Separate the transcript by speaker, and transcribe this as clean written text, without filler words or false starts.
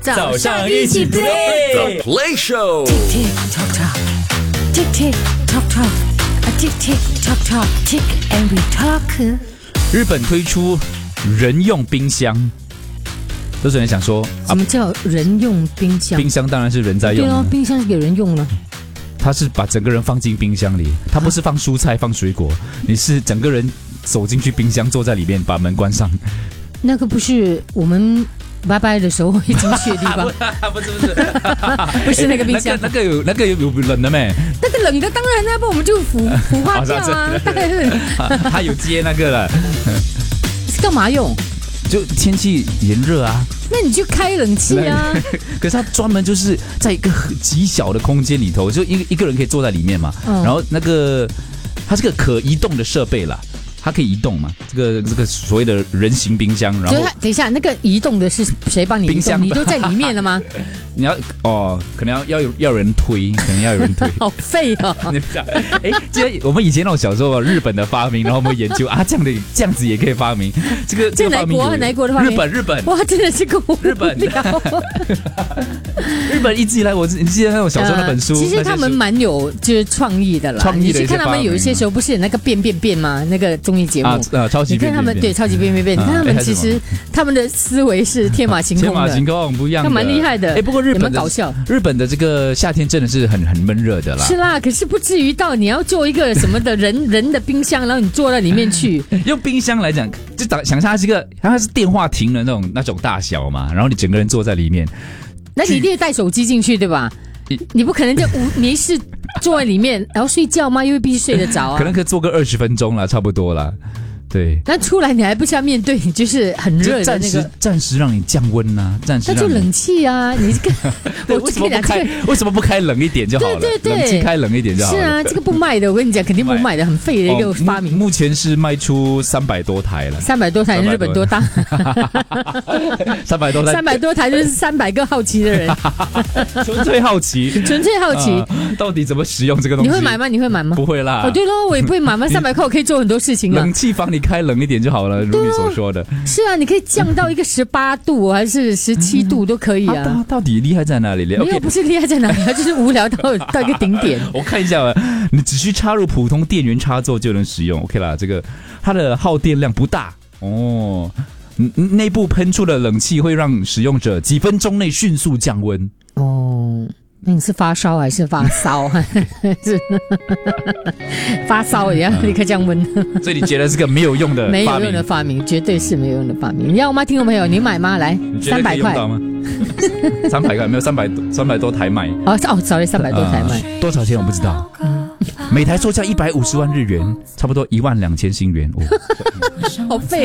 Speaker 1: 早上一起 play
Speaker 2: The Play Show。
Speaker 3: Tick tick tock tock, tick tick tock tock, a tick tick tock tock, tick and we talk。
Speaker 1: 日本推出人用冰箱，都是人想说，
Speaker 3: 什么叫人用冰箱？
Speaker 1: 冰箱当然是人在用的，
Speaker 3: 对哦，冰箱是给人用的。
Speaker 1: 他是把整个人放进冰箱里，他不是放蔬菜放水果，你是整个人走进去冰箱，坐在里面，把门关上。
Speaker 3: 那个不是我们拜拜的时候会进去的地方，
Speaker 1: 不是
Speaker 3: 不是那个冰箱，
Speaker 1: 那个有冷的没？
Speaker 3: 那个冷的当然，要不然我们就腐化掉啊。大概是
Speaker 1: 他有接那个了，
Speaker 3: 是干嘛用？
Speaker 1: 就天气炎热啊。
Speaker 3: 那你就开冷气啊。
Speaker 1: 可是他专门就是在一个极小的空间里头，就一个人可以坐在里面嘛。然后那个它是个可移动的设备啦。它可以移动嘛？这个所谓的人形冰箱，然后
Speaker 3: 等一下，那个移动的是谁帮你移动？冰箱你都在里面了吗？
Speaker 1: 你要可能要有人推，可能要有人推。
Speaker 3: 好废哦！
Speaker 1: 你讲，记得我们以前那种小时候日本的发明，然后我们研究啊，这样子也可以发明。这个发明
Speaker 3: 哪一国的发明？
Speaker 1: 日本。
Speaker 3: 哇，真的是个
Speaker 1: 日本。日本一直以来，你记得那种小时候那本书，
Speaker 3: 其实他们蛮有就是创意的啦。你去看他们有一些时候不是有那个变吗？那个综艺节目
Speaker 1: 超级变。
Speaker 3: 你看他们对超级变，你看他们其实他们的思维是天马行空的，
Speaker 1: 天马行空不一样的，
Speaker 3: 他蛮厉害的。
Speaker 1: 不过日本
Speaker 3: 搞笑，
Speaker 1: 日本的这个夏天真的是很闷热的啦。
Speaker 3: 是啦，可是不至于到你要做一个什么的人的冰箱，然后你坐在里面去。
Speaker 1: 用冰箱来讲，就想象它是电话亭的那种大小嘛，然后你整个人坐在里面，
Speaker 3: 那你一定带手机进去对吧？你不可能就没事坐在里面，然后睡觉吗？因为必须睡得着啊。
Speaker 1: 可能可以坐个20分钟啦，差不多啦。对，
Speaker 3: 那出来你还不是要面对，你就是很热的那个，
Speaker 1: 暂时让你降温呐，暂时
Speaker 3: 那就冷气啊！你这个
Speaker 1: 为什么不开冷一点就好了？
Speaker 3: 对，
Speaker 1: 冷气开冷一点就好了。
Speaker 3: 是啊，这个不卖的，我跟你讲，肯定不卖的，很废的一个发明。
Speaker 1: 目前是卖出300多台了
Speaker 3: ，300多台，日本多大
Speaker 1: ？300多台
Speaker 3: ，300多台就是300个好奇的人，
Speaker 1: 纯粹好奇，到底怎么使用这个东西？
Speaker 3: 你会买吗？你会买吗？
Speaker 1: 不会啦。
Speaker 3: 对咯，我也不会买吗？300块我可以做很多事情了。
Speaker 1: 冷气房你开冷一点就好了，如你所说的。
Speaker 3: 是啊，你可以降到一个18度还是17度都可以啊。
Speaker 1: 到底厉害在哪里？
Speaker 3: 没有，不是厉害在哪里，它就是无聊到一个顶点。
Speaker 1: 我看一下，你只需插入普通电源插座就能使用。OK 啦，这个它的耗电量不大哦。内部喷出的冷气会让使用者几分钟内迅速降温。哦。
Speaker 3: 那你是发烧还是发烧？是发烧也要立刻降温。
Speaker 1: 所以你觉得是个没有用的发明？
Speaker 3: 没有用的发明，绝对是没有用的发明。你要吗，听众朋友？你买吗？来，300块吗
Speaker 1: ？300块没有300多台卖。
Speaker 3: sorry， 300多台卖。
Speaker 1: 多少钱我不知道。每台售价150万日元，差不多12000新元。
Speaker 3: 好废。